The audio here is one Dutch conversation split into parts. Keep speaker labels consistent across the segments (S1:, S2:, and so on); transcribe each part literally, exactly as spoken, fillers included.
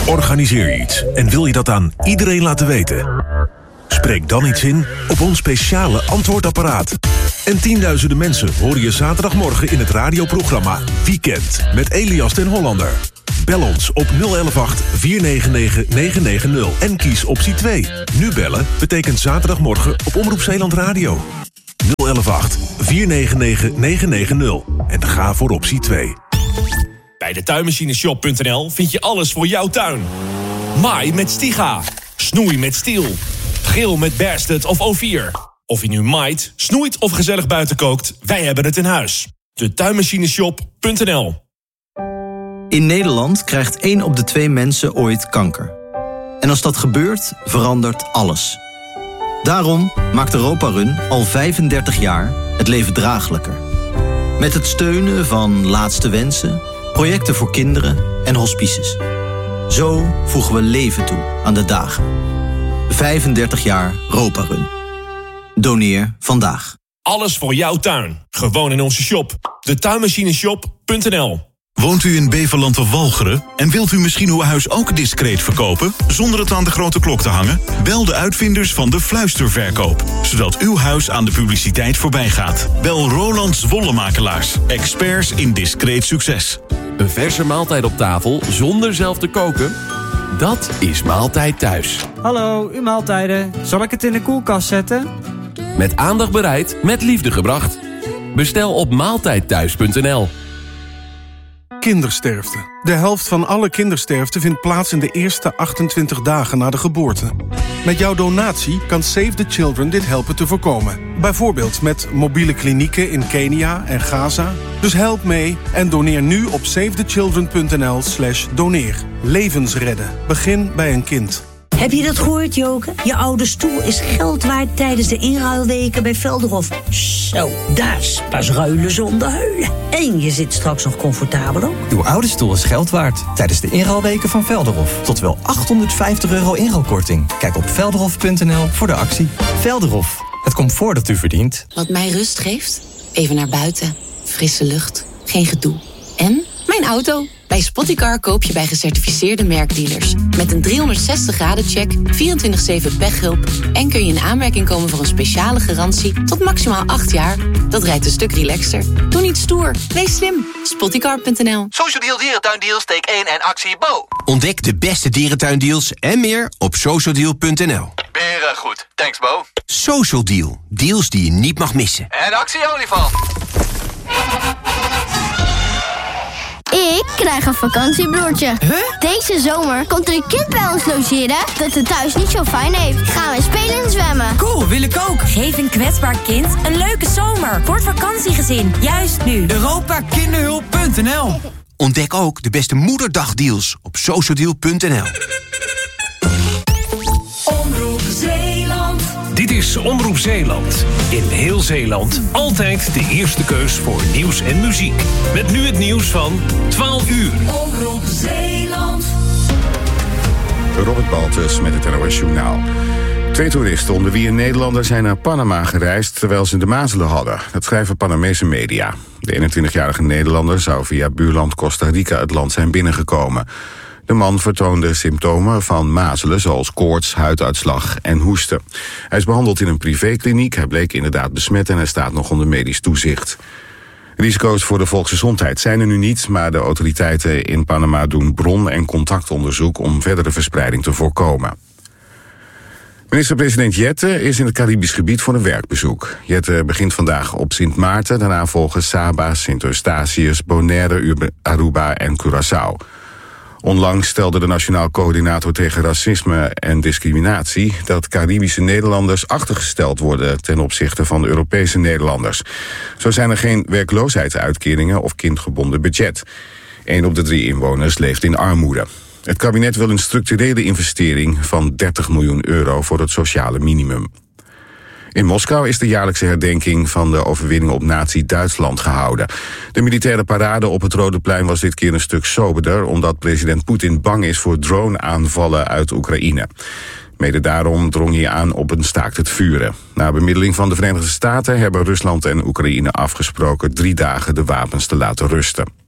S1: Organiseer je iets en wil je dat aan iedereen laten weten? Spreek dan iets in op ons speciale antwoordapparaat. En tienduizenden mensen horen je zaterdagmorgen in het radioprogramma Weekend met Elias ten Hollander. Bel ons op nul een een acht vier negen negen negen negen nul en kies optie twee. Nu bellen betekent zaterdagmorgen op Omroep Zeeland Radio. nul een een acht vier negen negen negen negen nul en ga voor optie twee.
S2: Bij de tuinmachineshop punt n l vind je alles voor jouw tuin. Maai met Stiga, snoei met Stiel, grill met Bersted of O vier. Of je nu maait, snoeit of gezellig buiten kookt, wij hebben het in huis. De tuinmachineshop punt n l.
S3: In Nederland krijgt één op de twee mensen ooit kanker. En als dat gebeurt, verandert alles. Daarom maakt Europa Run al vijfendertig jaar het leven draaglijker. Met het steunen van Laatste Wensen, projecten voor kinderen en hospices. Zo voegen we leven toe aan de dagen. vijfendertig jaar Europa Run. Doneer vandaag.
S2: Alles voor jouw tuin. Gewoon in onze shop. de tuinmachineshop punt n l.
S4: Woont u in Beverland of Walcheren en wilt u misschien uw huis ook discreet verkopen, zonder het aan de grote klok te hangen? Bel de uitvinders van de fluisterverkoop, zodat uw huis aan de publiciteit voorbij gaat. Bel Roland Zwollemakelaars, experts in discreet succes.
S5: Een verse maaltijd op tafel zonder zelf te koken? Dat is Maaltijd Thuis.
S6: Hallo, uw maaltijden. Zal ik het in de koelkast zetten?
S5: Met aandacht bereid, met liefde gebracht. Bestel op maaltijdthuis punt n l.
S7: Kindersterfte. De helft van alle kindersterfte vindt plaats in de eerste achtentwintig dagen na de geboorte. Met jouw donatie kan Save the Children dit helpen te voorkomen. Bijvoorbeeld met mobiele klinieken in Kenia en Gaza. Dus help mee en doneer nu op savethechildren punt n l slash doneer. Levens redden. Begin bij een kind.
S8: Heb je dat gehoord, Joke? Je oude stoel is geld waard tijdens de inruilweken bij Velderhof. Zo, dat is pas ruilen zonder huilen. En je zit straks nog comfortabel ook.
S9: Uw oude stoel is geld waard tijdens de inruilweken van Velderhof. Tot wel achthonderdvijftig euro inruilkorting. Kijk op velderhof punt n l voor de actie. Velderhof, het comfort dat u verdient.
S10: Wat mij rust geeft? Even naar buiten. Frisse lucht. Geen gedoe. En mijn auto. Bij Spottycar koop je bij gecertificeerde merkdealers. Met een driehonderdzestig graden check, vierentwintig zeven pechhulp... en kun je in aanmerking komen voor een speciale garantie tot maximaal acht jaar. Dat rijdt een stuk relaxter. Doe niet stoer, wees slim. Spottycar punt n l.
S11: Social Deal Dierentuindeals, take één en actie Bo.
S12: Ontdek de beste dierentuindeals en meer op social deal punt n l.
S11: Beren goed, thanks Bo.
S12: Social Deal, deals die je niet mag missen.
S11: En actie olifant.
S13: Ik krijg een vakantiebroertje.
S14: Huh?
S13: Deze zomer komt er een kind bij ons logeren dat het thuis niet zo fijn heeft. Gaan we spelen en zwemmen.
S14: Cool, wil ik ook.
S15: Geef een kwetsbaar kind een leuke zomer voor het vakantiegezin. Juist nu.
S14: Europa Kinderhulp punt n l.
S12: Ontdek ook de beste moederdagdeals op social deal punt n l.
S16: Omroep Zeeland.
S2: Dit is Omroep Zeeland. In heel Zeeland altijd de eerste keus voor nieuws en muziek. Met nu het nieuws van twaalf uur.
S16: Omroep Zeeland.
S17: Robert Baltus met het N O S Journaal. Twee toeristen, onder wie een Nederlander, zijn naar Panama gereisd terwijl ze de mazelen hadden. Dat schrijven Panamese media. De eenentwintigjarige Nederlander zou via buurland Costa Rica het land zijn binnengekomen. De man vertoonde symptomen van mazelen zoals koorts, huiduitslag en hoesten. Hij is behandeld in een privékliniek, hij bleek inderdaad besmet en hij staat nog onder medisch toezicht. Risico's voor de volksgezondheid zijn er nu niet, maar de autoriteiten in Panama doen bron- en contactonderzoek om verdere verspreiding te voorkomen. Minister-president Jette is in het Caribisch gebied voor een werkbezoek. Jette begint vandaag op Sint Maarten, daarna volgen Saba, Sint Eustatius, Bonaire, Aruba en Curaçao. Onlangs stelde de Nationaal Coördinator tegen Racisme en Discriminatie dat Caribische Nederlanders achtergesteld worden ten opzichte van Europese Nederlanders. Zo zijn er geen werkloosheidsuitkeringen of kindgebonden budget. Een op de drie inwoners leeft in armoede. Het kabinet wil een structurele investering van dertig miljoen euro voor het sociale minimum. In Moskou is de jaarlijkse herdenking van de overwinning op Nazi-Duitsland gehouden. De militaire parade op het Rode Plein was dit keer een stuk soberder, omdat president Poetin bang is voor drone-aanvallen uit Oekraïne. Mede daarom drong hij aan op een staakt het vuren. Na bemiddeling van de Verenigde Staten hebben Rusland en Oekraïne afgesproken drie dagen de wapens te laten rusten.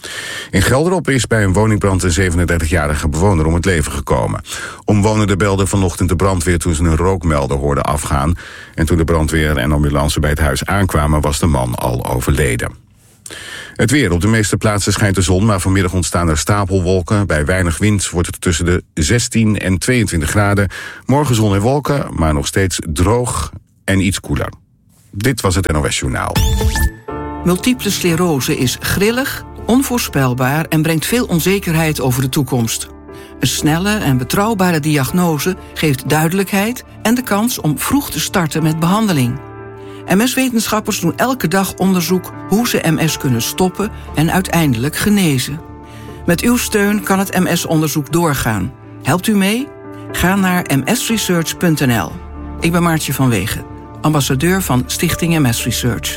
S17: In Gelderop is bij een woningbrand een zevenendertigjarige bewoner om het leven gekomen. Omwonenden belden vanochtend de brandweer toen ze een rookmelder hoorden afgaan. En toen de brandweer en ambulance bij het huis aankwamen was de man al overleden. Het weer. Op de meeste plaatsen schijnt de zon, maar vanmiddag ontstaan er stapelwolken. Bij weinig wind wordt het tussen de zestien en tweeëntwintig graden. Morgen zon en wolken, maar nog steeds droog en iets koeler. Dit was het N O S Journaal.
S18: Multiple sclerose is grillig, onvoorspelbaar en brengt veel onzekerheid over de toekomst. Een snelle en betrouwbare diagnose geeft duidelijkheid en de kans om vroeg te starten met behandeling. M S-wetenschappers doen elke dag onderzoek hoe ze M S kunnen stoppen en uiteindelijk genezen. Met uw steun kan het M S-onderzoek doorgaan. Helpt u mee? Ga naar m s research punt n l. Ik ben Maartje van Wegen, ambassadeur van Stichting M S Research.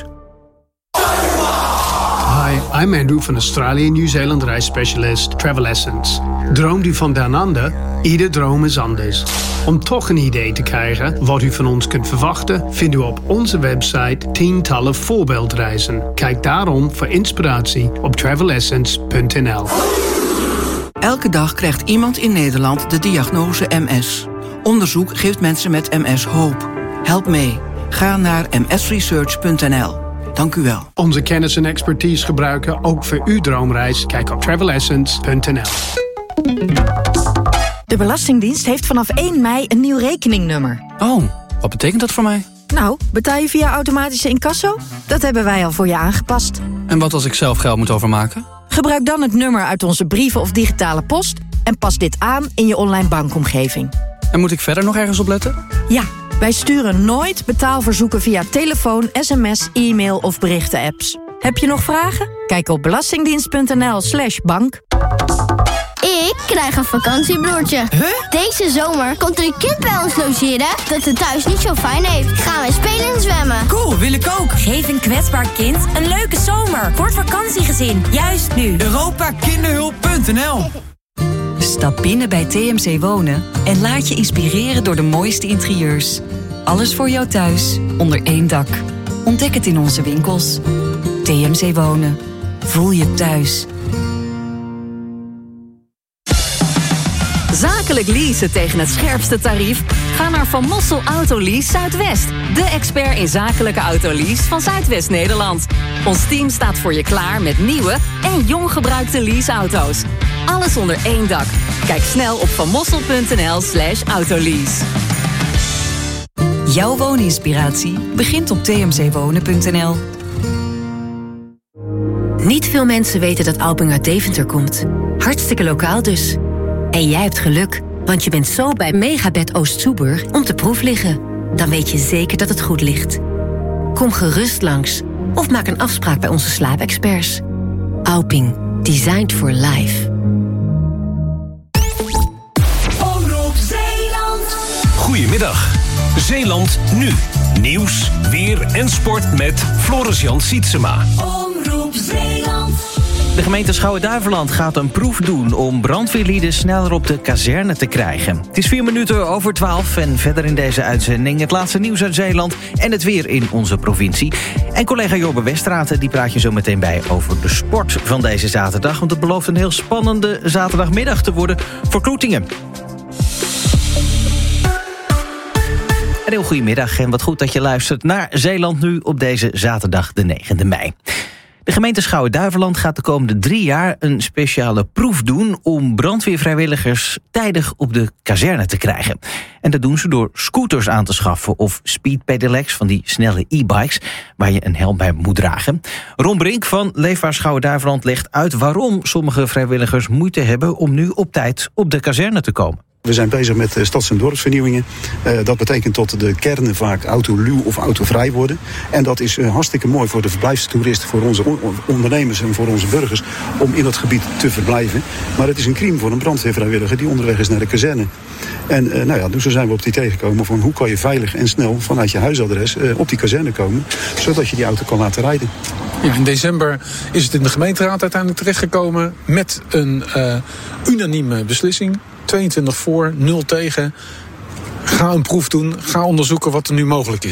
S19: Hi, I'm Andrew van Australië Nieuw-Zeeland reisspecialist Travel Essence. Droomt u van down under? Ieder droom is anders. Om toch een idee te krijgen wat u van ons kunt verwachten, vindt u op onze website tientallen voorbeeldreizen. Kijk daarom voor inspiratie op travel essence punt n l.
S18: Elke dag krijgt iemand in Nederland de diagnose M S. Onderzoek geeft mensen met M S hoop. Help mee. Ga naar m s research punt n l. Dank u wel.
S19: Onze kennis en expertise gebruiken ook voor uw droomreis. Kijk op travel essence punt n l.
S20: De Belastingdienst heeft vanaf één mei een nieuw rekeningnummer.
S21: Oh, wat betekent dat voor mij?
S20: Nou, betaal je via automatische incasso? Dat hebben wij al voor je aangepast.
S21: En wat als ik zelf geld moet overmaken?
S20: Gebruik dan het nummer uit onze brieven of digitale post en pas dit aan in je online bankomgeving.
S21: En moet ik verder nog ergens op letten?
S20: Ja, wij sturen nooit betaalverzoeken via telefoon, sms, e-mail of berichten-apps. Heb je nog vragen? Kijk op belastingdienst punt n l slash bank.
S13: Ik krijg een vakantiebroertje.
S20: Huh?
S13: Deze zomer komt er een kind bij ons logeren dat het thuis niet zo fijn heeft. Gaan wij spelen en zwemmen.
S15: Cool, wil ik ook. Geef een kwetsbaar kind een leuke zomer. Voor het vakantiegezin, juist nu.
S14: Europa Kinderhulp punt n l.
S22: Stap binnen bij T M C Wonen en laat je inspireren door de mooiste interieurs. Alles voor jou thuis, onder één dak. Ontdek het in onze winkels. T M C Wonen. Voel je thuis.
S23: Zakelijk leasen tegen het scherpste tarief? Ga naar Van Mossel Autolease Zuidwest. De expert in zakelijke autolease van Zuidwest-Nederland. Ons team staat voor je klaar met nieuwe en jong gebruikte leaseauto's. Alles onder één dak. Kijk snel op vanmossel punt n l slash autolease.
S22: Jouw wooninspiratie begint op t m c wonen punt n l.
S24: Niet veel mensen weten dat Alping uit Deventer komt. Hartstikke lokaal dus. En jij hebt geluk, want je bent zo bij Megabed Oost-Soeburg om te proef liggen. Dan weet je zeker dat het goed ligt. Kom gerust langs of maak een afspraak bij onze slaapexperts. Alping, designed for life.
S16: Omroep Zeeland.
S2: Goedemiddag. Zeeland nu. Nieuws, weer en sport met Floris-Jan Sietsema.
S16: Omroep Zeeland.
S25: De gemeente Schouwen-Duiveland gaat een proef doen om brandweerlieden sneller op de kazerne te krijgen. Het is vier minuten over twaalf en verder in deze uitzending het laatste nieuws uit Zeeland en het weer in onze provincie. En collega Jorbe Westraten die praat je zo meteen bij over de sport van deze zaterdag, want het belooft een heel spannende zaterdagmiddag te worden voor Kloetingen. Een heel goedemiddag en wat goed dat je luistert naar Zeeland nu op deze zaterdag de negende mei. De gemeente Schouwen-Duiveland gaat de komende drie jaar een speciale proef doen om brandweervrijwilligers tijdig op de kazerne te krijgen. En dat doen ze door scooters aan te schaffen of speedpedelecs van die snelle e-bikes waar je een helm bij moet dragen. Ron Brink van Leefbaar Schouwen-Duiveland legt uit waarom sommige vrijwilligers moeite hebben om nu op tijd op de kazerne te komen.
S26: We zijn bezig met stads- en dorpsvernieuwingen. Uh, dat betekent dat de kernen vaak autoluw of autovrij worden. En dat is uh, hartstikke mooi voor de verblijfstoeristen, voor onze on- ondernemers en voor onze burgers om in dat gebied te verblijven. Maar het is een crime voor een brandweervrijwilliger die onderweg is naar de kazerne. En uh, nou ja, dus zo zijn we op die tegengekomen van hoe kan je veilig en snel vanuit je huisadres uh, op die kazerne komen, zodat je die auto kan laten rijden.
S27: Ja, in december is het in de gemeenteraad uiteindelijk terechtgekomen met een uh, unanieme beslissing. tweeëntwintig voor, nul tegen. Ga een proef doen, ga onderzoeken wat er nu mogelijk is.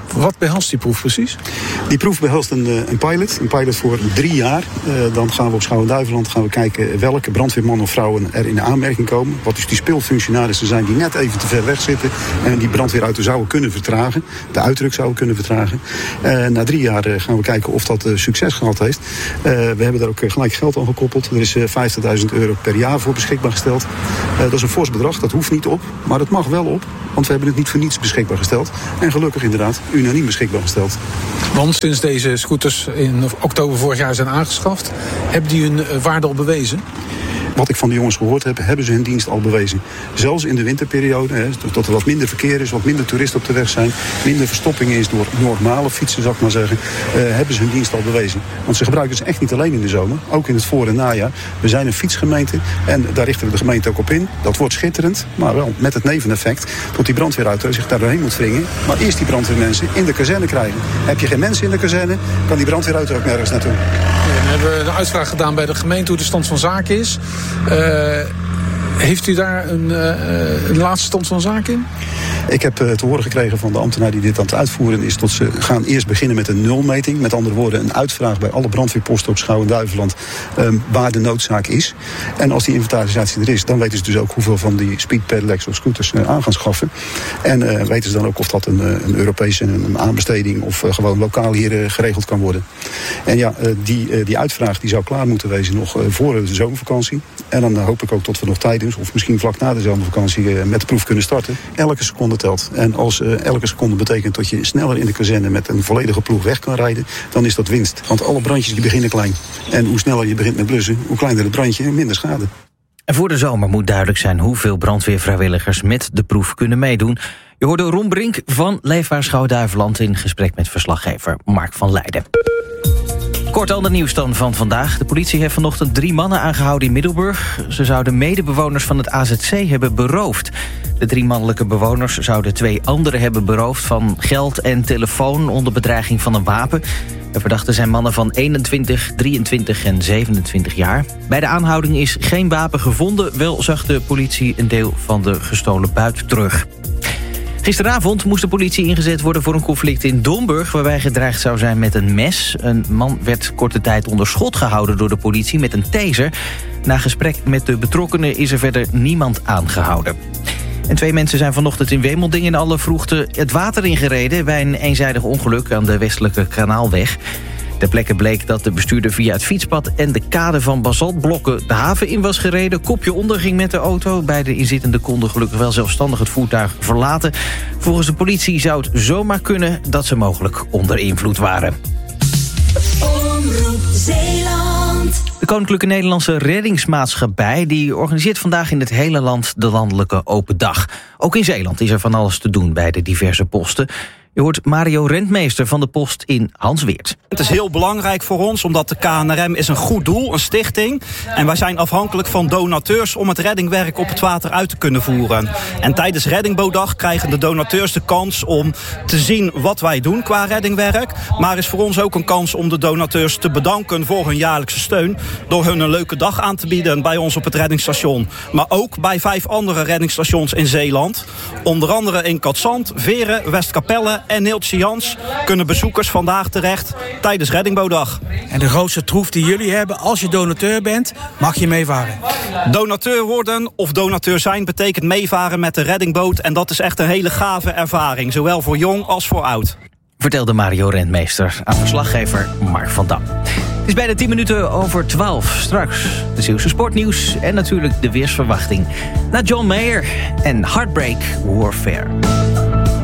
S27: Wat behelst die proef precies?
S26: Die proef behelst een, een pilot. Een pilot voor drie jaar. Uh, dan gaan we op Schouwen-Duiveland gaan we kijken welke brandweermannen of vrouwen er in de aanmerking komen. Wat dus die speelfunctionarissen zijn die net even te ver weg zitten. En die brandweerauto zouden kunnen vertragen. De uitdruk zouden kunnen vertragen. Uh, na drie jaar uh, gaan we kijken of dat uh, succes gehad heeft. Uh, we hebben daar ook gelijk geld aan gekoppeld. Er is uh, vijftigduizend euro per jaar voor beschikbaar gesteld. Uh, dat is een fors bedrag. Dat hoeft niet op. Maar dat mag wel op. Want we hebben het niet voor niets beschikbaar gesteld. En gelukkig inderdaad unaniem beschikbaar gesteld.
S27: Want sinds deze scooters in oktober vorig jaar zijn aangeschaft, hebben die hun waarde al bewezen?
S26: Wat ik van de jongens gehoord heb, hebben ze hun dienst al bewezen. Zelfs in de winterperiode, hè, dat er wat minder verkeer is, wat minder toeristen op de weg zijn, minder verstoppingen is door normale fietsen, zou ik maar zeggen, uh, hebben ze hun dienst al bewezen. Want ze gebruiken ze echt niet alleen in de zomer, ook in het voor- en najaar. We zijn een fietsgemeente en daar richten we de gemeente ook op in. Dat wordt schitterend, maar wel met het neveneffect dat die brandweerauto zich daar doorheen moet wringen. Maar eerst die brandweermensen in de kazerne krijgen. Heb je geen mensen in de kazerne, kan die brandweerauto ook nergens naartoe.
S27: Ja, we hebben een uitvraag gedaan bij de gemeente hoe de stand van zaken is. Uh, heeft u daar een, uh, een laatste stand van zaken in?
S26: Ik heb uh, te horen gekregen van de ambtenaar die dit aan het uitvoeren is, dat ze gaan eerst beginnen met een nulmeting. Met andere woorden, een uitvraag bij alle brandweerposten op Schouwen-Duiveland um, waar de noodzaak is. En als die inventarisatie er is, dan weten ze dus ook hoeveel van die speed pedelecs of scooters uh, aan gaan schaffen. En uh, weten ze dan ook of dat een, een Europese een aanbesteding of uh, gewoon lokaal hier uh, geregeld kan worden. En ja, uh, die, uh, die uitvraag die zou klaar moeten wezen nog uh, voor de zomervakantie. En dan uh, hoop ik ook dat we nog tijdens, of misschien vlak na de zomervakantie, uh, met de proef kunnen starten. Elke seconde telt. En als uh, elke seconde betekent dat je sneller in de kazerne met een volledige ploeg weg kan rijden, dan is dat winst. Want alle brandjes die beginnen klein. En hoe sneller je begint met blussen, hoe kleiner het brandje en minder schade.
S25: En voor de zomer moet duidelijk zijn hoeveel brandweervrijwilligers met de proef kunnen meedoen. Je hoorde Ron Brink van Leefbaar Schouwen-Duiveland in gesprek met verslaggever Mark van Leijden. Kort ander nieuws dan van vandaag. De politie heeft vanochtend drie mannen aangehouden in Middelburg. Ze zouden medebewoners van het A Z C hebben beroofd. De drie mannelijke bewoners zouden twee anderen hebben beroofd van geld en telefoon onder bedreiging van een wapen. De verdachten zijn mannen van eenentwintig, drieëntwintig en zevenentwintig jaar. Bij de aanhouding is geen wapen gevonden. Wel zag de politie een deel van de gestolen buit terug. Gisteravond moest de politie ingezet worden voor een conflict in Domburg, waarbij gedreigd zou zijn met een mes. Een man werd korte tijd onder schot gehouden door de politie met een taser. Na gesprek met de betrokkenen is er verder niemand aangehouden. En twee mensen zijn vanochtend in Wemelding in alle vroegte het water ingereden bij een eenzijdig ongeluk aan de westelijke Kanaalweg. Ter plekke bleek dat de bestuurder via het fietspad en de kade van basaltblokken de haven in was gereden. Kopje onder ging met de auto. Beide inzittenden konden gelukkig wel zelfstandig het voertuig verlaten. Volgens de politie zou het zomaar kunnen dat ze mogelijk onder invloed waren.
S16: Omroep Zeeland.
S25: De Koninklijke Nederlandse Reddingsmaatschappij die organiseert vandaag in het hele land de landelijke open dag. Ook in Zeeland is er van alles te doen bij de diverse posten. Je hoort Mario Rentmeester van de post in Hansweert.
S1: Het is heel belangrijk voor ons, omdat de K N R M is een goed doel, een stichting. En wij zijn afhankelijk van donateurs om het reddingwerk op het water uit te kunnen voeren. En tijdens Reddingbootdag krijgen de donateurs de kans om te zien wat wij doen qua reddingwerk. Maar is voor ons ook een kans om de donateurs te bedanken voor hun jaarlijkse steun. Door hun een leuke dag aan te bieden bij ons op het reddingsstation. Maar ook bij vijf andere reddingsstations in Zeeland. Onder andere in Katzand, Veren, Westkapelle en Neeltje Jans kunnen bezoekers vandaag terecht tijdens Reddingbootdag.
S3: En de grootste troef die jullie hebben, als je donateur bent, mag je meevaren?
S1: Donateur worden of donateur zijn betekent meevaren met de reddingboot. En dat is echt een hele gave ervaring, zowel voor jong als voor oud.
S25: Vertelde Mario Rentmeester aan verslaggever Mark van Dam. Het is bijna tien minuten over twaalf. Straks de Zeeuwse sportnieuws en natuurlijk de weersverwachting. Na John Mayer en Heartbreak Warfare.